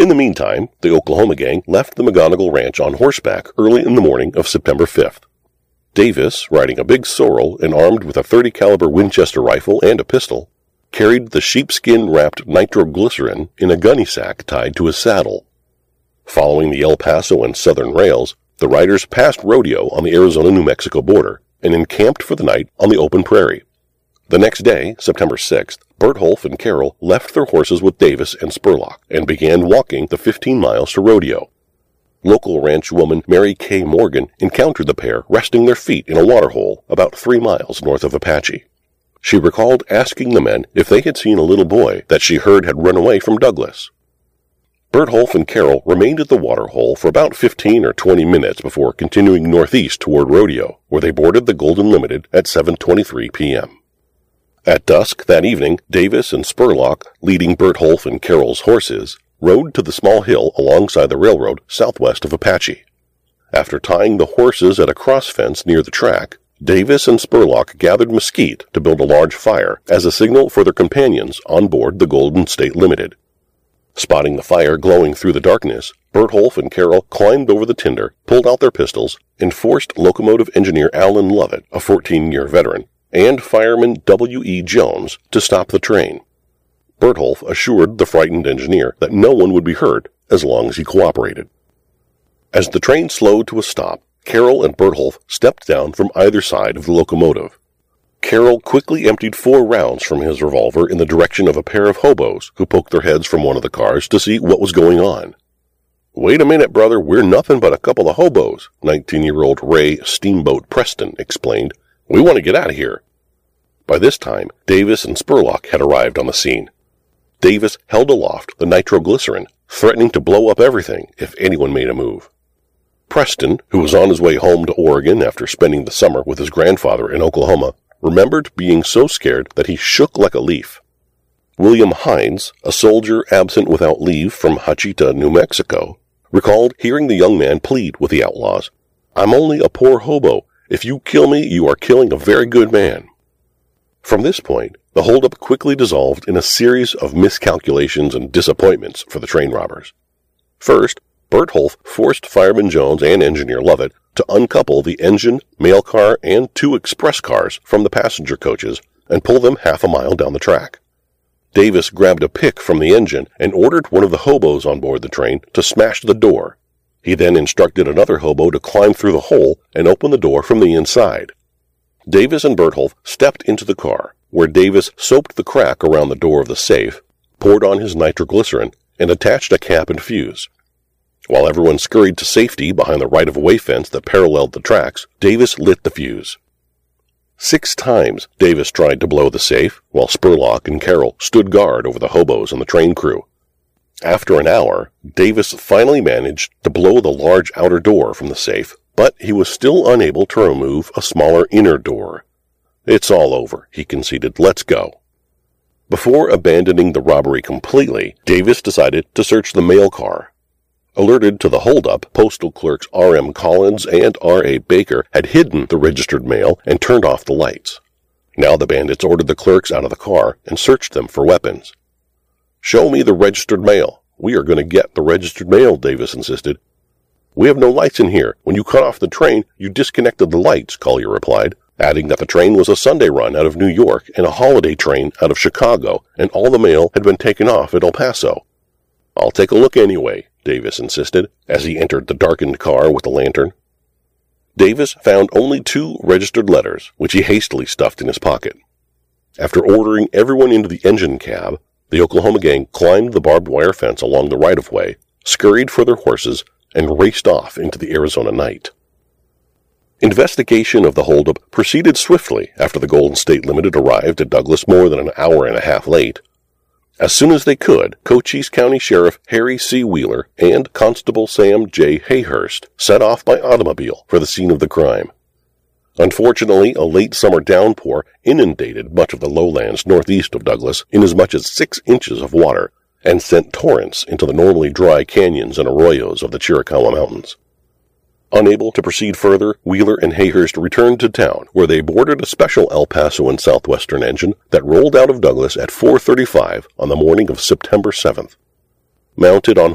In the meantime, the Oklahoma gang left the McGonigal Ranch on horseback early in the morning of September 5th. Davis, riding a big sorrel and armed with a .30 caliber Winchester rifle and a pistol, carried the sheepskin-wrapped nitroglycerin in a gunny sack tied to his saddle. Following the El Paso and Southern rails, the riders passed Rodeo on the Arizona-New Mexico border and encamped for the night on the open prairie. The next day, September 6th, Bertholf and Carroll left their horses with Davis and Spurlock and began walking the 15 miles to Rodeo. Local ranch woman Mary Kay Morgan encountered the pair resting their feet in a waterhole about 3 miles north of Apache. She recalled asking the men if they had seen a little boy that she heard had run away from Douglas. Bertholf and Carroll remained at the waterhole for about 15 or 20 minutes before continuing northeast toward Rodeo, where they boarded the Golden Limited at 7:23 p.m. At dusk that evening, Davis and Spurlock, leading Bertholf and Carroll's horses, rode to the small hill alongside the railroad southwest of Apache. After tying the horses at a cross fence near the track, Davis and Spurlock gathered mesquite to build a large fire as a signal for their companions on board the Golden State Limited. Spotting the fire glowing through the darkness, Bertholf and Carroll climbed over the tinder, pulled out their pistols, and forced locomotive engineer Alan Lovett, a 14-year veteran, and fireman W.E. Jones to stop the train. Bertholf assured the frightened engineer that no one would be hurt as long as he cooperated. As the train slowed to a stop, Carroll and Bertholf stepped down from either side of the locomotive. Carroll quickly emptied 4 rounds from his revolver in the direction of a pair of hobos who poked their heads from one of the cars to see what was going on. "Wait a minute, brother, we're nothing but a couple of hobos," 19-year-old Ray Steamboat Preston explained. "We want to get out of here." By this time, Davis and Spurlock had arrived on the scene. Davis held aloft the nitroglycerin, threatening to blow up everything if anyone made a move. Preston, who was on his way home to Oregon after spending the summer with his grandfather in Oklahoma, remembered being so scared that he shook like a leaf. William Hines, a soldier absent without leave from Hachita, New Mexico, recalled hearing the young man plead with the outlaws, "I'm only a poor hobo. If you kill me, you are killing a very good man." From this point, the holdup quickly dissolved in a series of miscalculations and disappointments for the train robbers. First, Bertholf forced Fireman Jones and Engineer Lovett to uncouple the engine, mail car, and 2 express cars from the passenger coaches and pull them half a mile down the track. Davis grabbed a pick from the engine and ordered one of the hobos on board the train to smash the door. He then instructed another hobo to climb through the hole and open the door from the inside. Davis and Bertholf stepped into the car, where Davis soaped the crack around the door of the safe, poured on his nitroglycerin, and attached a cap and fuse. While everyone scurried to safety behind the right-of-way fence that paralleled the tracks, Davis lit the fuse. 6 times Davis tried to blow the safe, while Spurlock and Carroll stood guard over the hobos and the train crew. After an hour, Davis finally managed to blow the large outer door from the safe, but he was still unable to remove a smaller inner door. "It's all over," he conceded. "Let's go." Before abandoning the robbery completely, Davis decided to search the mail car. Alerted to the holdup, postal clerks R.M. Collins and R.A. Baker had hidden the registered mail and turned off the lights. Now the bandits ordered the clerks out of the car and searched them for weapons. "Show me the registered mail. We are going to get the registered mail," Davis insisted. "We have no lights in here. When you cut off the train, you disconnected the lights," Collier replied, adding that the train was a Sunday run out of New York and a holiday train out of Chicago, and all the mail had been taken off at El Paso. "I'll take a look anyway," Davis insisted, as he entered the darkened car with the lantern. Davis found only 2 registered letters, which he hastily stuffed in his pocket. After ordering everyone into the engine cab, the Oklahoma gang climbed the barbed wire fence along the right-of-way, scurried for their horses, and raced off into the Arizona night. Investigation of the holdup proceeded swiftly after the Golden State Limited arrived at Douglas more than an hour and a half late. As soon as they could, Cochise County Sheriff Harry C. Wheeler and Constable Sam J. Hayhurst set off by automobile for the scene of the crime. Unfortunately, a late summer downpour inundated much of the lowlands northeast of Douglas in as much as 6 inches of water and sent torrents into the normally dry canyons and arroyos of the Chiricahua Mountains. Unable to proceed further, Wheeler and Hayhurst returned to town, where they boarded a special El Paso and Southwestern engine that rolled out of Douglas at 4:35 on the morning of September 7th. Mounted on